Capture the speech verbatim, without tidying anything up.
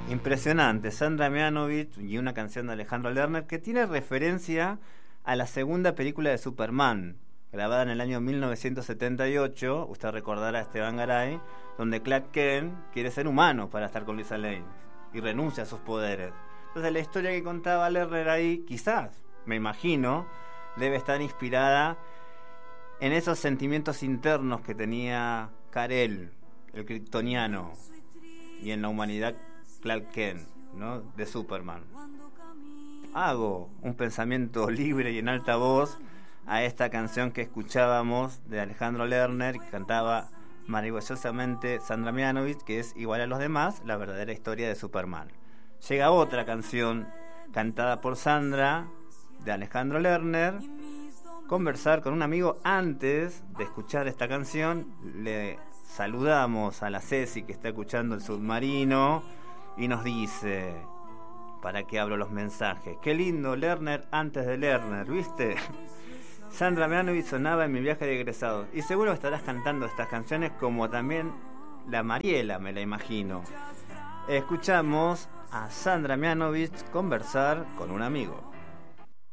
Impresionante, Sandra Mianovich y una canción de Alejandro Lerner que tiene referencia a la segunda película de Superman, grabada en el año mil novecientos setenta y ocho, usted recordará a Esteban Garay, donde Clark Kent quiere ser humano para estar con Lisa Lane y renuncia a sus poderes. Entonces la historia que contaba Lerner ahí, quizás, me imagino, debe estar inspirada en esos sentimientos internos que tenía Kal-El, el kryptoniano, y en la humanidad Clark Kent, ¿no?, de Superman. Hago un pensamiento libre y en alta voz a esta canción que escuchábamos de Alejandro Lerner, que cantaba maravillosamente Sandra Mianovich, que es igual a los demás, la verdadera historia de Superman. Llega otra canción cantada por Sandra, de Alejandro Lerner. Conversar con un amigo antes de escuchar esta canción. Le saludamos a la Ceci, que está escuchando El Submarino, y nos dice: ¿para qué abro los mensajes? Qué lindo Lerner antes de Lerner, ¿viste? Sandra Mianovich sonaba en mi viaje de egresados. Y seguro estarás cantando estas canciones, como también la Mariela, me la imagino. Escuchamos a Sandra Mianovich conversar con un amigo.